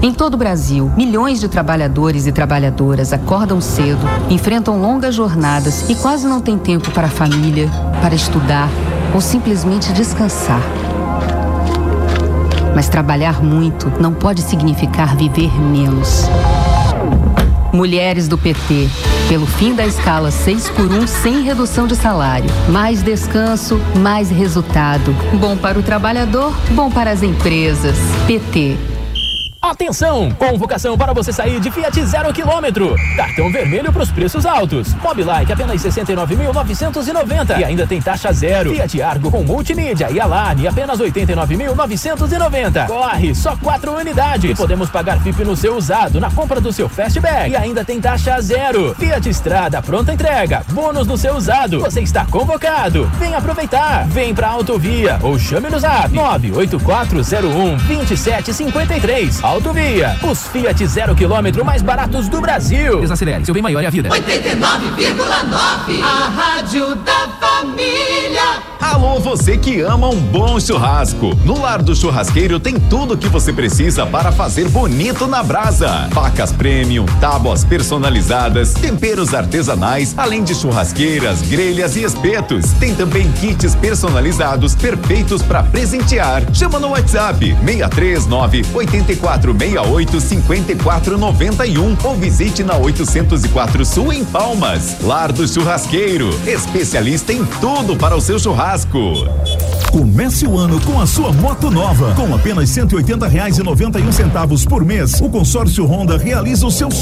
Em todo o Brasil, milhões de trabalhadores e trabalhadoras acordam cedo, enfrentam longas jornadas e quase não têm tempo para a família, para estudar ou simplesmente descansar. Mas trabalhar muito não pode significar viver menos. Mulheres do PT, pelo fim da escala 6x1 sem redução de salário. Mais descanso, mais resultado. Bom para o trabalhador, bom para as empresas. PT. Atenção! Convocação para você sair de Fiat 0 km. Cartão vermelho para os preços altos. Mobilike apenas 69.990 e ainda tem taxa zero. Fiat Argo com multimídia e alarme apenas 89.990. Corre, só 4 unidades. E podemos pagar FIP no seu usado na compra do seu Fastback. E ainda tem taxa zero. Fiat Strada pronta entrega. Bônus no seu usado. Você está convocado. Vem aproveitar. Vem pra Autovia ou chame no zap 984012753. Autovia, os Fiat 0 km mais baratos do Brasil. Desacelere, seu bem maior é a vida. 89,9, a rádio da família. Alô, você que ama um bom churrasco. No Lar do Churrasqueiro tem tudo o que você precisa para fazer bonito na brasa. Facas premium, tábuas personalizadas, temperos artesanais, além de churrasqueiras, grelhas e espetos. Tem também kits personalizados perfeitos para presentear. Chama no WhatsApp 639-8468-5491 ou visite na 804 Sul em Palmas. Lar do Churrasqueiro, especialista em tudo para o seu churrasco. Comece o ano com a sua moto nova. Com apenas R$ 180,91 por mês, o consórcio Honda realiza o seu sonho